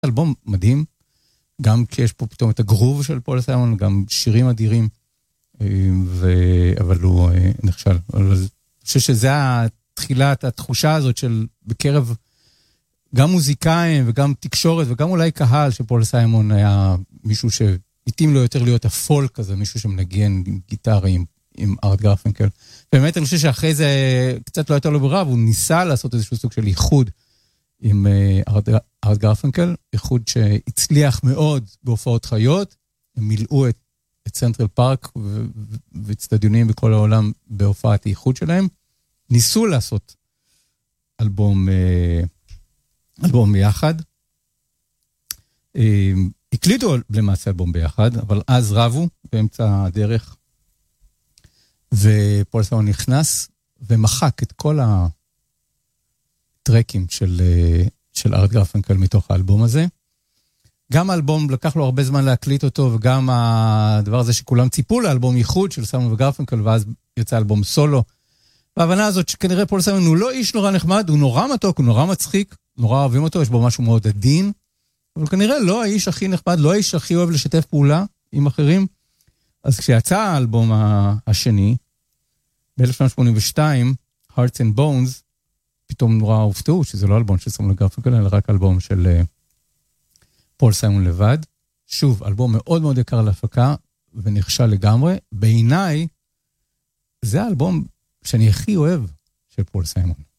אלבום מדהים, גם כי יש פה פתאום את הגרוב של פול סיימון, גם שירים אדירים, אבל הוא נכשל. אני חושב שזה התחילת התחושה הזאת של בקרב גם מוזיקאים וגם תקשורת וגם אולי קהל, שפול סיימון היה מישהו שהתאים לו יותר להיות הפולק הזה, מישהו שמנגן עם גיטרה, עם ארט גרפנקל. באמת אני חושב שאחרי זה קצת לא יותר לו ברירה, והוא ניסה לעשות איזשהו סוג של איחוד עם ארט גרפנקל, איחוד שהצליח מאוד בהופעות חיות, הם מילאו את סנטרל פארק ואצטדיונים בכל העולם בהופעת האיחוד שלהם, ניסו לעשות אלבום ביחד, הקליטו למעשה אלבום ביחד, אבל אז רבו באמצע הדרך, ופול סיימון נכנס ומחק את כל הטרקים של ארט גרפנקל מתוך האלבום הזה. גם האלבום לקח לו הרבה זמן להקליט אותו, וגם הדבר הזה שכולם ציפו לאלבום ייחוד של סיימון וגרפנקל, ואז יצא אלבום סולו. וההבנה הזאת שכנראה פול סיימון הוא לא איש נורא נחמד, הוא נורא מתוק, הוא נורא מצחיק, נורא אוהבים אותו, יש בו משהו מאוד עדין, אבל כנראה לא האיש הכי נחמד, לא האיש הכי אוהב לשתף פעולה עם אחרים. אז כשיצא האלבום השני, ב-1982, Hearts and Bones, פתאום נורא הופתעו שזה לא אלבום של סיימון וגרפנקל, אלא רק אלבום של פול סיימון לבד. שוב, אלבום מאוד מאוד יקר להפקה, ונכשל לגמרי. בעיניי, זה האלבום שאני הכי אוהב של פול סיימון.